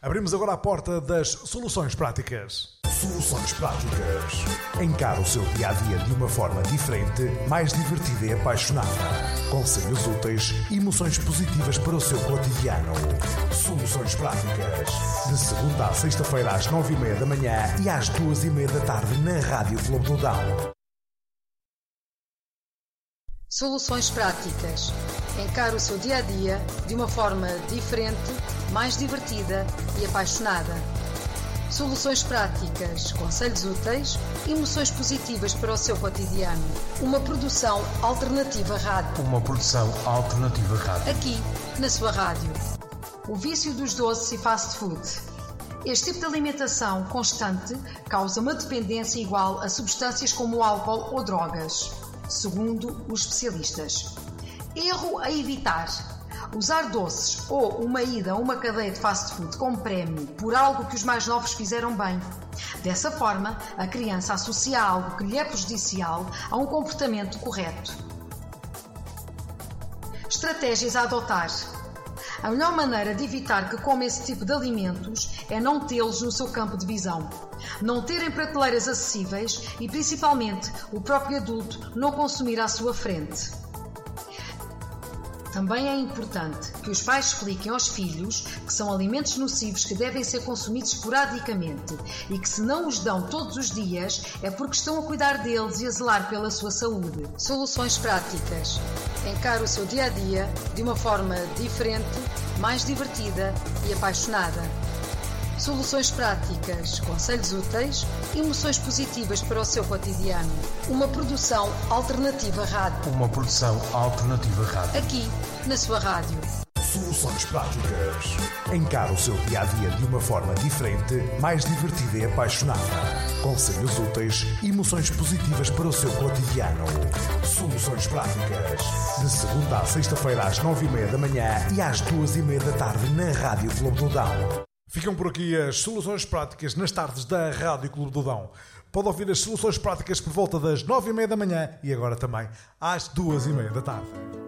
Abrimos agora a porta das soluções práticas. Soluções práticas. Encare o seu dia-a-dia de uma forma diferente, mais divertida e apaixonada. Conselhos úteis e emoções positivas para o seu cotidiano. Soluções práticas. De segunda à sexta-feira às 9h30 da manhã e às 2h30 da tarde na Rádio Clube do Dão. Soluções práticas. Encare o seu dia-a-dia de uma forma diferente, mais divertida e apaixonada. Soluções práticas, conselhos úteis e emoções positivas para o seu cotidiano. Uma produção alternativa rádio. Aqui, na sua rádio. O vício dos doces e fast food. Este tipo de alimentação constante causa uma dependência igual a substâncias como o álcool ou drogas, segundo os especialistas. Erro a evitar. Usar doces ou uma ida a uma cadeia de fast food como prémio por algo que os mais novos fizeram bem. Dessa forma, a criança associa algo que lhe é prejudicial a um comportamento correto. Estratégias a adotar. A melhor maneira de evitar que coma esse tipo de alimentos é não tê-los no seu campo de visão. Não ter em prateleiras acessíveis e, principalmente, o próprio adulto não consumir à sua frente. Também é importante que os pais expliquem aos filhos que são alimentos nocivos que devem ser consumidos esporadicamente e que se não os dão todos os dias é porque estão a cuidar deles e a zelar pela sua saúde. Soluções práticas. Encare o seu dia-a-dia de uma forma diferente, mais divertida e apaixonada. Soluções práticas, conselhos úteis e emoções positivas para o seu cotidiano. Uma produção alternativa rádio. Aqui, na sua rádio. Soluções práticas. Encare o seu dia-a-dia de uma forma diferente, mais divertida e apaixonada. Conselhos úteis e emoções positivas para o seu cotidiano. Soluções práticas. De segunda à sexta-feira às 9h30 da manhã e às 2h30 da tarde na Rádio Clube do Dão. Ficam por aqui as soluções práticas nas tardes da Rádio Clube do Dão. Pode ouvir as soluções práticas por volta das 9h30 da manhã e agora também às 2h30 da tarde.